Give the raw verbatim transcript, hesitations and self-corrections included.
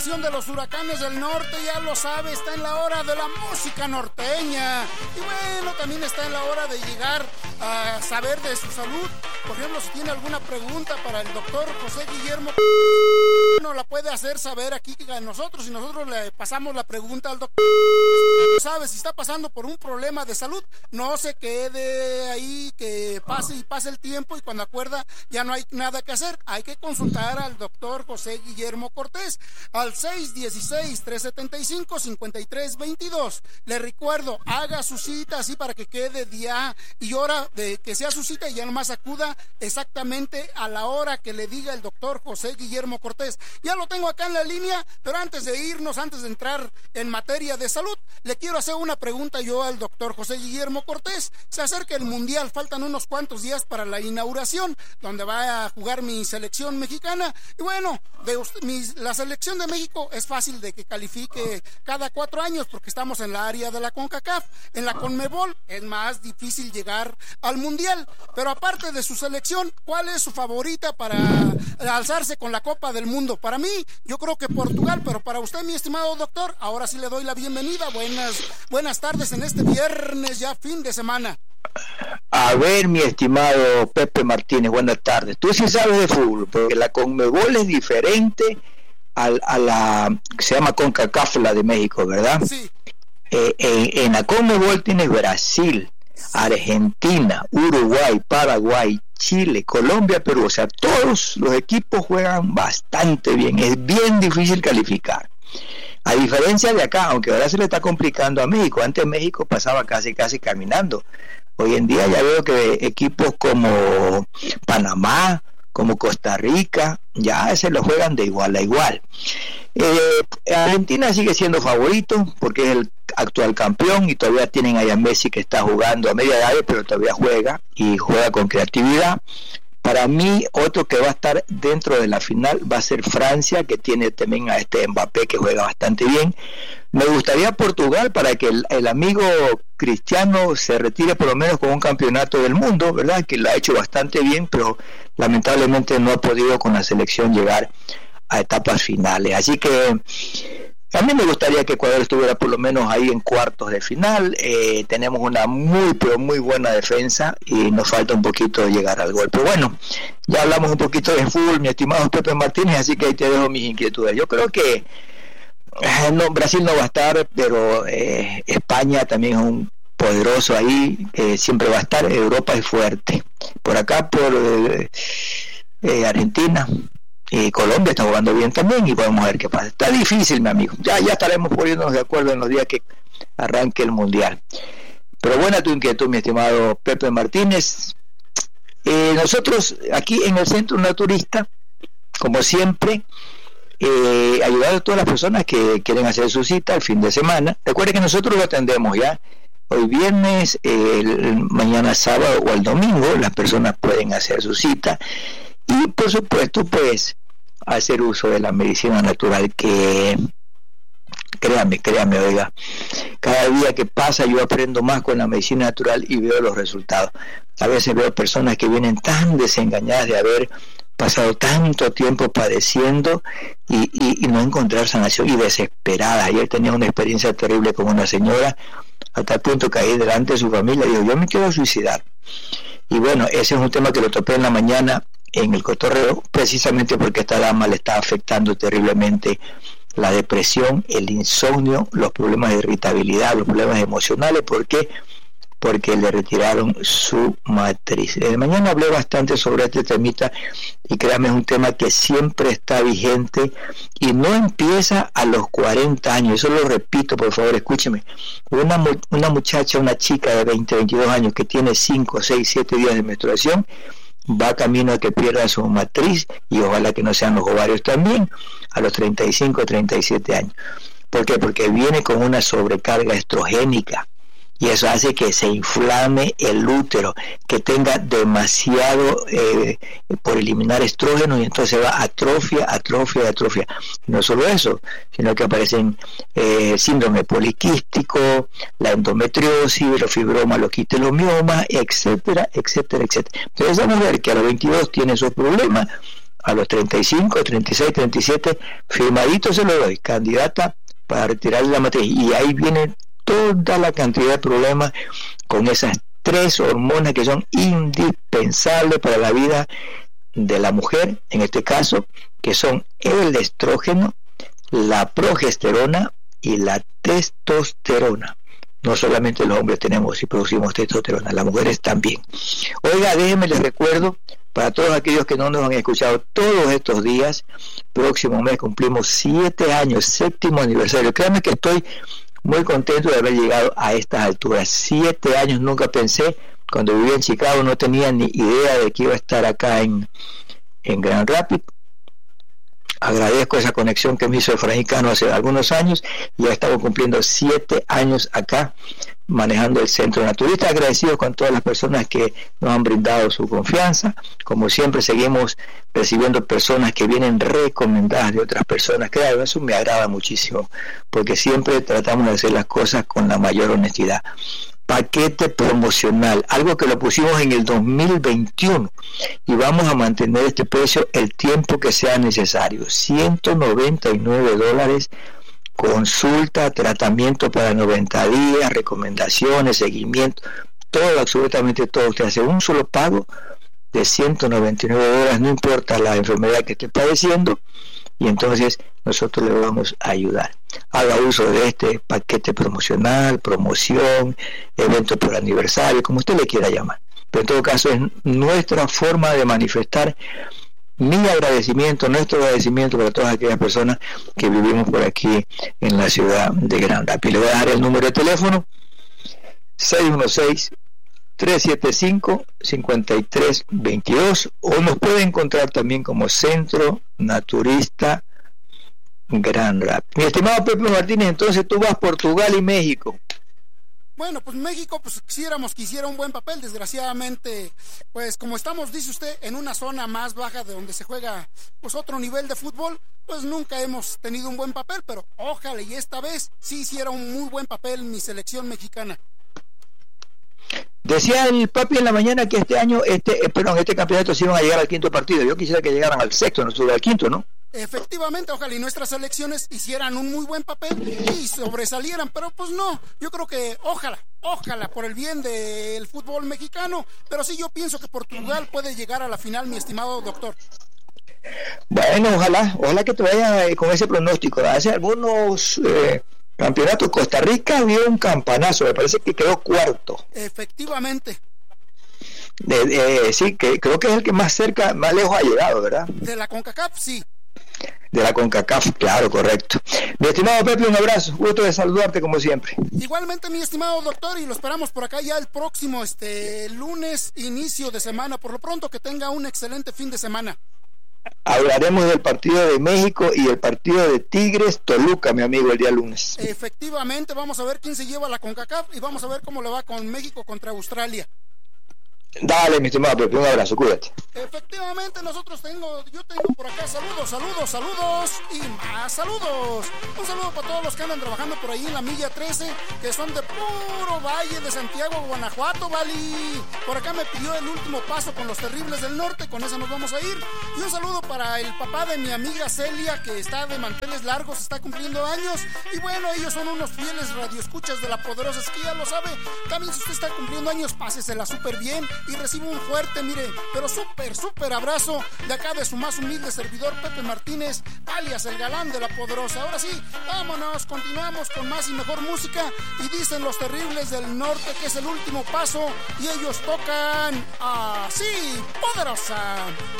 De los huracanes del norte, ya lo sabe, está en la hora de la música norteña. Y bueno, también está en la hora de llegar a saber de su salud. Por ejemplo, si tiene alguna pregunta para el doctor José Guillermo, no la puede hacer saber aquí a nosotros y nosotros le pasamos la pregunta al doctor. ¿Sabe? Si está pasando por un problema de salud, no se quede ahí, que pase y pase el tiempo y cuando acuerda ya no hay nada que hacer. Hay que consultar al doctor José Guillermo Cortés al seis uno seis, tres siete cinco, cinco tres dos dos. Le recuerdo, haga su cita así para que quede día y hora de que sea su cita y ya nomás acuda exactamente a la hora que le diga el doctor José Guillermo Cortés. Ya lo tengo acá en la línea, pero antes de irnos, antes de entrar en materia de salud, le quiero hacer una pregunta yo al doctor José Guillermo Cortés. Se acerca el Mundial, faltan unos cuantos días para la inauguración, donde va a jugar mi selección mexicana. Y bueno, de usted, mi, la selección de México es fácil de que califique cada cuatro años porque estamos en la área de la CONCACAF. En la CONMEBOL es más difícil llegar al Mundial, pero aparte de su selección, ¿cuál es su favorita para alzarse con la Copa del Mundo? Para mí, yo creo que Portugal, pero para usted, mi estimado doctor, ahora sí le doy la bienvenida. Buenas, buenas tardes en este viernes, ya fin de semana. A ver, mi estimado Pepe Martínez, buenas tardes. Tú sí sabes de fútbol, porque la CONMEBOL es diferente a, a la que se llama CONCACAF, la de México, ¿verdad? Sí. Eh, en, en la CONMEBOL tienes Brasil, Argentina, Uruguay, Paraguay, Chile, Colombia, Perú. O sea, todos los equipos juegan bastante bien. Es bien difícil calificar. A diferencia de acá, aunque ahora se le está complicando a México. Antes México pasaba casi casi caminando. Hoy en día ya veo que equipos como Panamá, como Costa Rica, ya se lo juegan de igual a igual. Eh, Argentina sigue siendo favorito porque es el actual campeón y todavía tienen ahí a Messi que está jugando a media edad, pero todavía juega y juega con creatividad. Para mí, otro que va a estar dentro de la final va a ser Francia, que tiene también a este Mbappé que juega bastante bien. Me gustaría Portugal para que el, el amigo Cristiano se retire por lo menos con un campeonato del mundo, ¿verdad? Que lo ha hecho bastante bien, pero lamentablemente no ha podido con la selección llegar a etapas finales. Así que a mí me gustaría que Ecuador estuviera por lo menos ahí en cuartos de final. Eh, tenemos una muy, pero muy buena defensa y nos falta un poquito de llegar al gol. Pero bueno, ya hablamos un poquito de fútbol, mi estimado Pepe Martínez, así que ahí te dejo mis inquietudes. Yo creo que eh, no, Brasil no va a estar, pero eh, España también es un poderoso ahí, eh, siempre va a estar. Europa es fuerte. Por acá, por eh, eh, Argentina y Colombia está jugando bien también y vamos a ver qué pasa. Está difícil, mi amigo. Ya, ya estaremos poniéndonos de acuerdo en los días que arranque el Mundial. Pero buena tu inquietud, mi estimado Pepe Martínez. Eh, nosotros aquí en el Centro Naturista, como siempre, eh, ayudando a todas las personas que quieren hacer su cita el fin de semana. Recuerden que nosotros lo atendemos ya. Hoy viernes, eh, el, mañana sábado o el domingo, las personas pueden hacer su cita. Y por supuesto, pues, hacer uso de la medicina natural que, créame, créame, oiga, cada día que pasa yo aprendo más con la medicina natural y veo los resultados. A veces veo personas que vienen tan desengañadas de haber pasado tanto tiempo padeciendo y, y, y no encontrar sanación y desesperadas. Ayer tenía una experiencia terrible con una señora, a tal punto que ahí delante de su familia dijo, yo me quiero suicidar. Y bueno, ese es un tema que lo topé en la mañana en el cotorreo, precisamente porque esta dama le está afectando terriblemente la depresión, el insomnio, los problemas de irritabilidad, los problemas emocionales. ¿Por qué? Porque le retiraron su matriz. De mañana hablé bastante sobre este temita y créame, es un tema que siempre está vigente y no empieza a los cuarenta años. Eso lo repito, por favor, escúcheme. Una, una muchacha, una chica de veinte, veintidós años que tiene cinco, seis, siete días de menstruación, va camino a que pierda su matriz y ojalá que no sean los ovarios también a los treinta y cinco, treinta y siete años. ¿Por qué? Porque viene con una sobrecarga estrogénica y eso hace que se inflame el útero, que tenga demasiado eh, por eliminar estrógeno y entonces va atrofia, atrofia, atrofia. No solo eso, sino que aparecen eh, síndrome poliquístico, la endometriosis, los fibromas, los quistelomiomas, etcétera, etcétera, etcétera. Entonces esa mujer que a los veintidós tiene esos problemas, a los treinta y cinco, treinta y seis, treinta y siete, firmadito se lo doy, candidata para retirar la matriz. Y ahí viene toda la cantidad de problemas con esas tres hormonas que son indispensables para la vida de la mujer, en este caso, que son el estrógeno, la progesterona y la testosterona. No solamente los hombres tenemos y producimos testosterona, las mujeres también. Oiga, déjenme les recuerdo, para todos aquellos que no nos han escuchado todos estos días, próximo mes cumplimos siete años, séptimo aniversario. Créanme que estoy muy contento de haber llegado a estas alturas. Siete años, nunca pensé, cuando vivía en Chicago no tenía ni idea de que iba a estar acá en, en Grand Rapids. Agradezco esa conexión que me hizo Efraín Cano hace algunos años, y ya estamos cumpliendo siete años acá manejando el Centro Naturista. Agradecidos con todas las personas que nos han brindado su confianza. Como siempre, seguimos recibiendo personas que vienen recomendadas de otras personas. Claro, eso me agrada muchísimo, porque siempre tratamos de hacer las cosas con la mayor honestidad. Paquete promocional, algo que lo pusimos en el dos mil veintiuno, y vamos a mantener este precio el tiempo que sea necesario. ciento noventa y nueve dólares, consulta, tratamiento para noventa días, recomendaciones, seguimiento, todo, absolutamente todo. Usted hace un solo pago de ciento noventa y nueve dólares, no importa la enfermedad que esté padeciendo, y entonces nosotros le vamos a ayudar. Haga uso de este paquete promocional, promoción, evento por aniversario, como usted le quiera llamar. Pero en todo caso es nuestra forma de manifestar mi agradecimiento, nuestro agradecimiento para todas aquellas personas que vivimos por aquí en la ciudad de Grand Rapids. Le voy a dar el número de teléfono: seis uno seis, tres siete cinco, cinco tres dos dos, o nos puede encontrar también como Centro Naturista Grand Rapids. Mi estimado Pepe Martínez, entonces tú vas a Portugal y México. Bueno, pues México, pues quisiéramos que hiciera un buen papel. Desgraciadamente, pues como estamos, dice usted, en una zona más baja de donde se juega pues otro nivel de fútbol, pues nunca hemos tenido un buen papel, pero ojalá y esta vez sí hiciera un muy buen papel mi selección mexicana. Decía el papi en la mañana que este año, este, eh, perdón, este campeonato se iban a llegar al quinto partido. Yo quisiera que llegaran al sexto, no solo al quinto, ¿no? Efectivamente, ojalá y nuestras selecciones hicieran un muy buen papel y sobresalieran, pero pues no, yo creo que ojalá, ojalá por el bien del fútbol mexicano, pero sí yo pienso que Portugal puede llegar a la final, mi estimado doctor. Bueno, ojalá, ojalá que te vaya eh, con ese pronóstico. Hace algunos eh, campeonatos, Costa Rica dio un campanazo, me parece que quedó cuarto. Efectivamente. De, de, sí, que creo que es el que más cerca, más lejos ha llegado, ¿verdad? De la CONCACAF, sí. De la CONCACAF, claro, correcto. Mi estimado Pepe, un abrazo, gusto de saludarte como siempre. Igualmente, mi estimado doctor, y lo esperamos por acá ya el próximo este lunes, inicio de semana. Por lo pronto, que tenga un excelente fin de semana. Hablaremos del partido de México y el partido de Tigres Toluca, mi amigo, el día lunes. Efectivamente, vamos a ver quién se lleva la CONCACAF y vamos a ver cómo le va con México contra Australia. Dale, mi estimado Pepe, un abrazo, cuídate. Efectivamente, nosotros tengo, yo tengo por acá saludos, saludos, saludos y más saludos. Un saludo para todos los que andan trabajando por ahí en la milla trece, que son de puro Valle de Santiago, Guanajuato, Bali. Por acá me pidió el último paso con los Terribles del Norte, con eso nos vamos a ir. Y un saludo para el papá de mi amiga Celia, que está de manteles largos, está cumpliendo años. Y bueno, ellos son unos fieles radioescuchas de La Poderosa, es que ya lo sabe. También si usted está cumpliendo años, pásesela súper bien y recibo un fuerte, mire, pero súper, súper abrazo de acá de su más humilde servidor, Pepe Martínez, alias el galán de La Poderosa. Ahora sí, vámonos, continuamos con más y mejor música, y dicen los Terribles del Norte que es el último paso, y ellos tocan así, Poderosa.